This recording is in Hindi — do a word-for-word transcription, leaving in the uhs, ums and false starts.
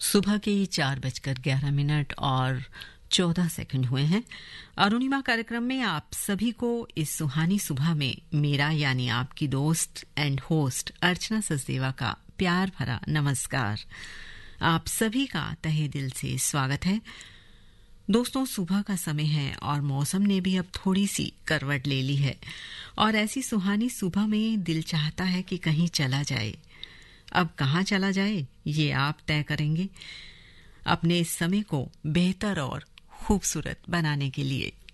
सुबह के चार बजकर ग्यारह मिनट और चौदह सेकंड हुए हैं। अरुणिमा कार्यक्रम में आप सभी को इस सुहानी सुबह में मेरा यानी आपकी दोस्त एंड होस्ट अर्चना सचदेवा का प्यार भरा नमस्कार। आप सभी का तहे दिल से स्वागत है। दोस्तों, सुबह का समय है और मौसम ने भी अब थोड़ी सी करवट ले ली है और ऐसी सुहानी सुबह में दिल चाहता है कि कहीं चला जाए। अब कहाँ चला जाए ये आप तय करेंगे अपने इस समय को बेहतर और खूबसूरत बनाने के लिए।